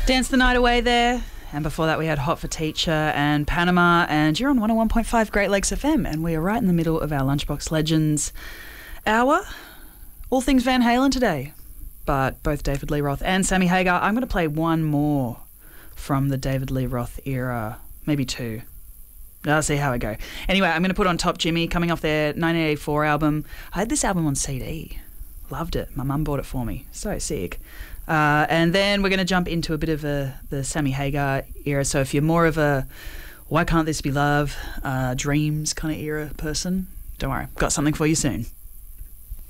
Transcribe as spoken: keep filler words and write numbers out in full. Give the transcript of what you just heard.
Dance the Night Away there. And before that, we had Hot for Teacher and Panama. And you're on one oh one point five Great Lakes F M. And we are right in the middle of our Lunchbox Legends hour. All things Van Halen today. But both David Lee Roth and Sammy Hagar. I'm going to play one more from the David Lee Roth era. Maybe two. I'll see how I go. Anyway, I'm going to put on Top Jimmy, coming off their nineteen eighty-four album. I had this album on C D. Loved it. My mum bought it for me. So sick. Uh, and then we're going to jump into a bit of a, the Sammy Hagar era. So if you're more of a Why Can't This Be Love, uh, Dreams kind of era person, don't worry. Got something for you soon.